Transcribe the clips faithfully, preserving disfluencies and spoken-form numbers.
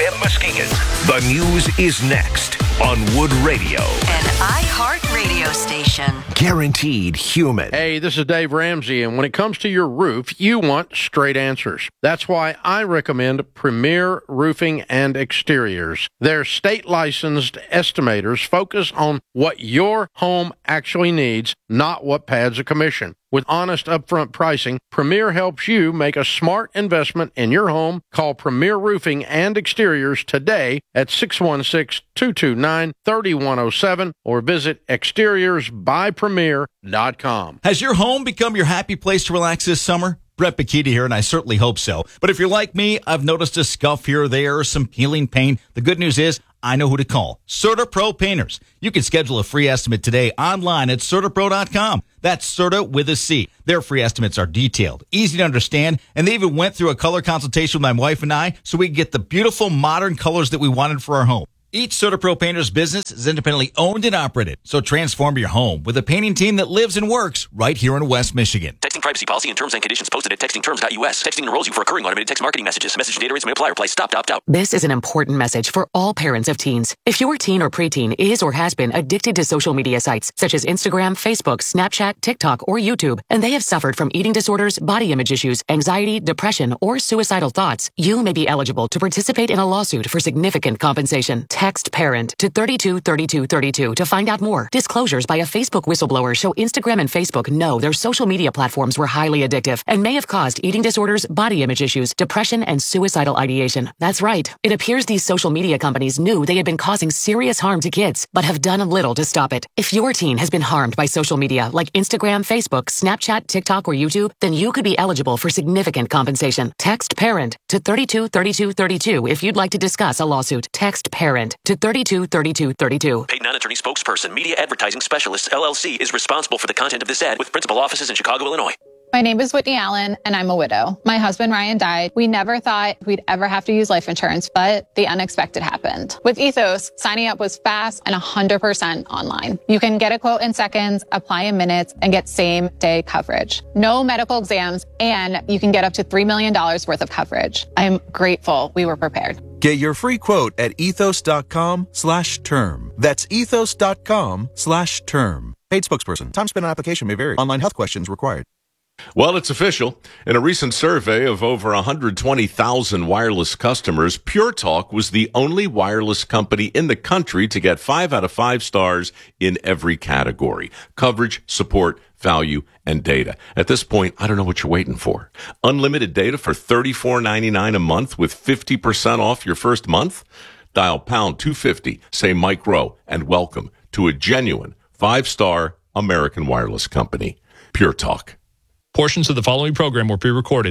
in Muskegon. The news is next on Wood Radio. An iHeart radio station. Guaranteed human. Hey, this is Dave Ramsey, and when it comes to your roof, you want straight answers. That's why I recommend Premier Roofing and Exteriors. Their state-licensed estimators focus on what your home actually needs, not what pads a commission. With honest upfront pricing, Premier helps you make a smart investment in your home. Call Premier Roofing and Exteriors today at six one six, two two nine, three one zero seven or visit exteriors by premier dot com. Has your home become your happy place to relax this summer? Brett Bikita here, and I certainly hope so. But if you're like me, I've noticed a scuff here or there, some peeling paint. The good news is I know who to call. CertaPro Painters. You can schedule a free estimate today online at Certapro dot com. That's Certa with a C. Their free estimates are detailed, easy to understand, and they even went through a color consultation with my wife and I so we could get the beautiful modern colors that we wanted for our home. Each CertaPro Painters business is independently owned and operated, so transform your home with a painting team that lives and works right here in West Michigan. Texting privacy policy and terms and conditions posted at texting terms dot U S. Texting enrolls you for recurring automated text marketing messages. Message and data rates may apply. Reply stop to opt out. This is an important message for all parents of teens. If your teen or preteen is or has been addicted to social media sites such as Instagram, Facebook, Snapchat, TikTok, or YouTube, and they have suffered from eating disorders, body image issues, anxiety, depression, or suicidal thoughts, you may be eligible to participate in a lawsuit for significant compensation. Text PARENT to thirty-two thirty-two thirty-two to find out more. Disclosures by a Facebook whistleblower show Instagram and Facebook know their social media platforms were highly addictive and may have caused eating disorders, body image issues, depression, and suicidal ideation. That's right. It appears these social media companies knew they had been causing serious harm to kids, but have done little to stop it. If your teen has been harmed by social media like Instagram, Facebook, Snapchat, TikTok, or YouTube, then you could be eligible for significant compensation. Text PARENT to thirty-two thirty-two thirty-two if you'd like to discuss a lawsuit. Text PARENT to thirty-two thirty-two thirty-two. Paid non-attorney spokesperson, Media Advertising Specialists, L L C, is responsible for the content of this ad with principal offices in Chicago, Illinois. My name is Whitney Allen, and I'm a widow. My husband, Ryan, died. We never thought we'd ever have to use life insurance, but the unexpected happened. With Ethos, signing up was fast and one hundred percent online. You can get a quote in seconds, apply in minutes, and get same-day coverage. No medical exams, and you can get up to three million dollars worth of coverage. I'm grateful we were prepared. Get your free quote at ethos.com slash term. That's ethos.com slash term. Paid spokesperson. Time spent on application may vary. Online health questions required. Well, it's official. In a recent survey of over one hundred twenty thousand wireless customers, Pure Talk was the only wireless company in the country to get five out of five stars in every category: coverage, support, value, and data. At this point, I don't know what you're waiting for. Unlimited data for thirty-four ninety-nine a month with fifty percent off your first month? Dial pound two fifty, say Mike Rowe, and welcome to a genuine five-star American wireless company. Pure Talk. Portions of the following program were pre-recorded.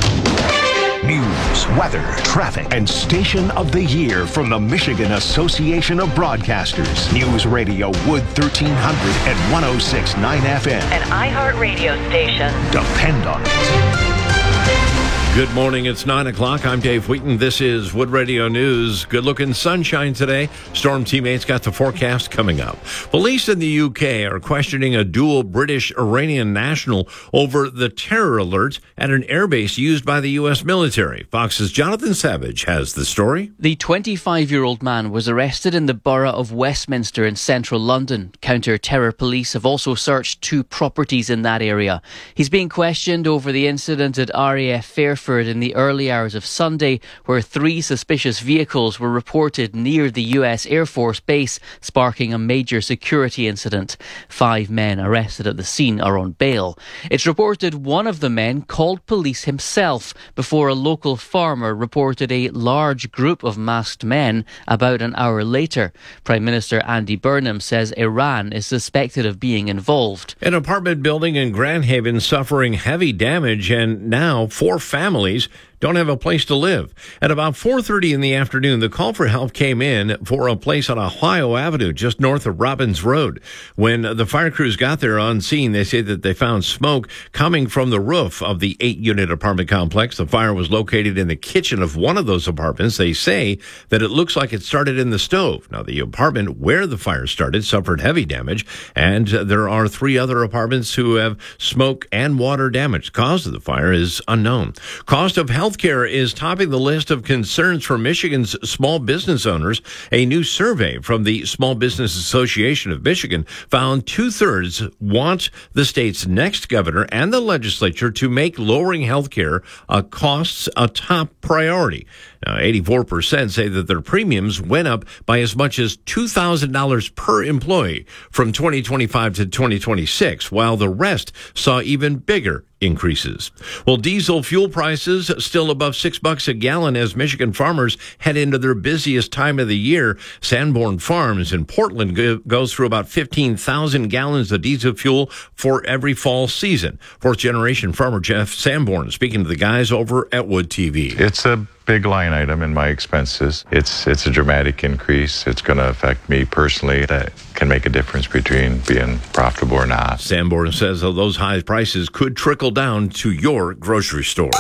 News, weather, traffic, and station of the year from the Michigan Association of Broadcasters. News Radio Wood thirteen hundred and one oh six point nine F M. An iHeart radio station. Depend on it. Good morning. It's nine o'clock. I'm Dave Wheaton. This is Wood Radio News. Good-looking sunshine today. Storm teammates got the forecast coming up. Police in the U K are questioning a dual British-Iranian national over the terror alert at an airbase used by the U S military. Fox's Jonathan Savage has the story. The twenty-five-year-old man was arrested in the borough of Westminster in central London. Counter-terror police have also searched two properties in that area. He's being questioned over the incident at R A F Fairford in the early hours of Sunday, where three suspicious vehicles were reported near the U S Air Force base, sparking a major security incident. Five men arrested at the scene are on bail. It's reported one of the men called police himself before a local farmer reported a large group of masked men about an hour later. Prime Minister Andy Burnham says Iran is suspected of being involved. An apartment building in Grand Haven suffering heavy damage, and now four families Families don't have a place to live. At about four thirty in the afternoon, the call for help came in for a place on Ohio Avenue, just north of Robbins Road. When the fire crews got there on scene, they say that they found smoke coming from the roof of the eight-unit apartment complex. The fire was located in the kitchen of one of those apartments. They say that it looks like it started in the stove. Now, the apartment where the fire started suffered heavy damage, and there are three other apartments who have smoke and water damage. The cause of the fire is unknown. Cost of health Healthcare is topping the list of concerns for Michigan's small business owners. A new survey from the Small Business Association of Michigan found two-thirds want the state's next governor and the legislature to make lowering healthcare uh, costs a top priority. Now, eighty-four percent say that their premiums went up by as much as two thousand dollars per employee from twenty twenty-five to twenty twenty-six, while the rest saw even bigger increases. Well, diesel fuel prices still above six bucks a gallon as Michigan farmers head into their busiest time of the year. Sanborn Farms in Portland go- goes through about fifteen thousand gallons of diesel fuel for every fall season. Fourth generation farmer Jeff Sanborn speaking to the guys over at Wood T V. It's a big line item in my expenses. It's it's a dramatic increase. It's going to affect me personally. That can make a difference between being profitable or not. Sanborn says that those high prices could trickle down to your grocery store.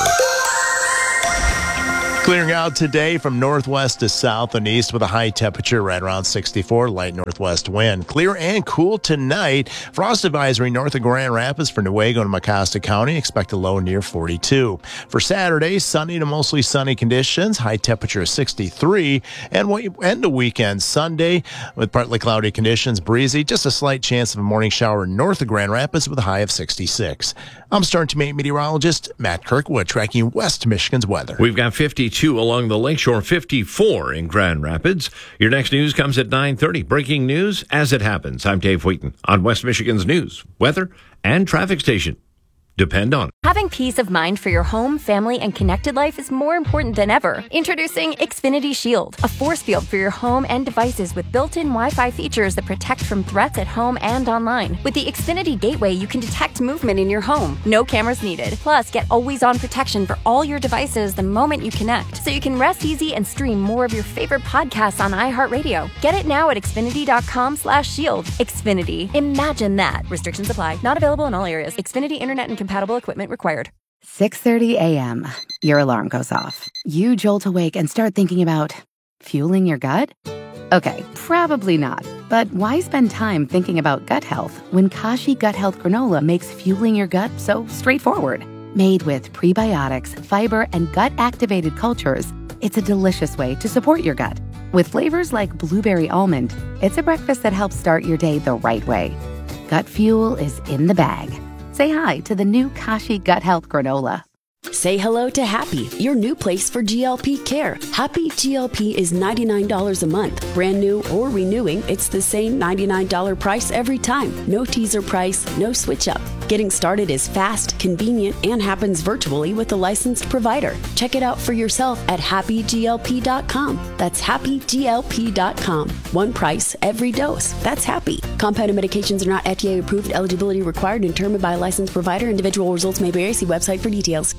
Clearing out today from northwest to south and east with a high temperature right around sixty-four, light northwest wind. Clear and cool tonight. Frost advisory north of Grand Rapids for Newaygo and Mecosta County. Expect a low near forty-two. For Saturday, sunny to mostly sunny conditions. High temperature of sixty-three. And we end the weekend Sunday with partly cloudy conditions, breezy. Just a slight chance of a morning shower north of Grand Rapids with a high of sixty-six. I'm Star to Mate meteorologist Matt Kirkwood tracking West Michigan's weather. We've got fifty-two along the lakeshore, fifty-four in Grand Rapids. Your next news comes at nine thirty. Breaking news as it happens. I'm Dave Wheaton on West Michigan's news, weather, and traffic station. Depend on it. Having peace of mind for your home, family, and connected life is more important than ever. Introducing Xfinity Shield, a force field for your home and devices with built-in Wi-Fi features that protect from threats at home and online. With the Xfinity Gateway, you can detect movement in your home. No cameras needed. Plus, get always-on protection for all your devices the moment you connect, so you can rest easy and stream more of your favorite podcasts on iHeartRadio. Get it now at Xfinity.com slash shield. Xfinity. Imagine that. Restrictions apply. Not available in all areas. Xfinity Internet and compatible equipment required. six thirty a.m. Your alarm goes off. You jolt awake and start thinking about fueling your gut? Okay, probably not. But why spend time thinking about gut health when Kashi Gut Health Granola makes fueling your gut so straightforward? Made with prebiotics, fiber, and gut-activated cultures, it's a delicious way to support your gut. With flavors like blueberry almond, it's a breakfast that helps start your day the right way. Gut fuel is in the bag. Say hi to the new Kashi Gut Health Granola. Say hello to Happy, your new place for G L P care. Happy G L P is ninety-nine dollars a month. Brand new or renewing, it's the same ninety-nine dollars price every time. No teaser price, no switch up. Getting started is fast, convenient, and happens virtually with a licensed provider. Check it out for yourself at happy G L P dot com. That's happy G L P dot com. One price, every dose. That's Happy. Compounded medications are not F D A approved. Eligibility required and determined by a licensed provider. Individual results may vary. See website for details.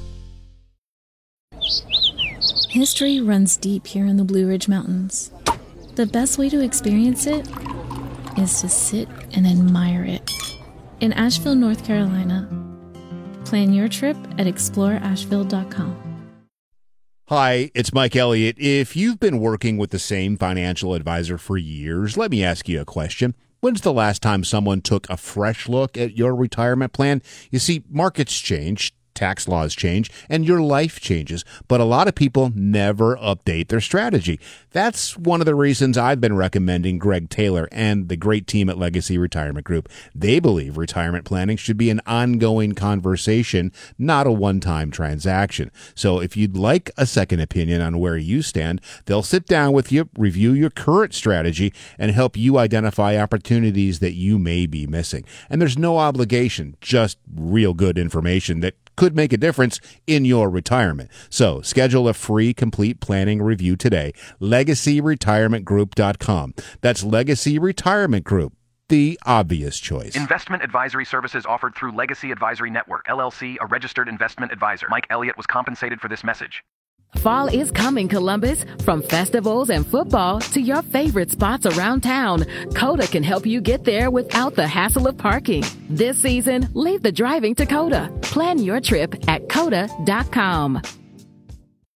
History runs deep here in the Blue Ridge Mountains. The best way to experience it is to sit and admire it. In Asheville, North Carolina. Plan your trip at explore asheville dot com. Hi, it's Mike Elliott. If you've been working with the same financial advisor for years, let me ask you a question. When's the last time someone took a fresh look at your retirement plan? You see, markets change, tax laws change, and your life changes, but a lot of people never update their strategy. That's one of the reasons I've been recommending Greg Taylor and the great team at Legacy Retirement Group. They believe retirement planning should be an ongoing conversation, not a one-time transaction. So if you'd like a second opinion on where you stand, they'll sit down with you, review your current strategy, and help you identify opportunities that you may be missing. And there's no obligation, just real good information that could make a difference in your retirement. So schedule a free complete planning review today. legacy retirement group dot com. That's Legacy Retirement Group, the obvious choice. Investment advisory services offered through Legacy Advisory Network, L L C, a registered investment advisor. Mike Elliott was compensated for this message. Fall is coming, Columbus. From festivals and football to your favorite spots around town, Coda can help you get there without the hassle of parking. This season, leave the driving to Coda. Plan your trip at coda dot com.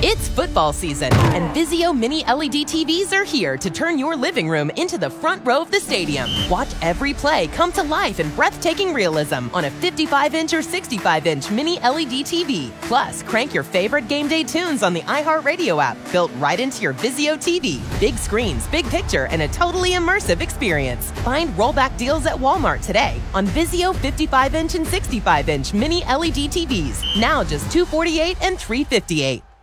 It's football season, and Vizio Mini L E D T Vs are here to turn your living room into the front row of the stadium. Watch every play come to life in breathtaking realism on a fifty-five inch or sixty-five inch Mini L E D T V. Plus, crank your favorite game day tunes on the iHeartRadio app, built right into your Vizio T V. Big screens, big picture, and a totally immersive experience. Find rollback deals at Walmart today on Vizio fifty-five inch and sixty-five inch Mini L E D T Vs. Now just two hundred forty-eight dollars and three hundred fifty-eight dollars.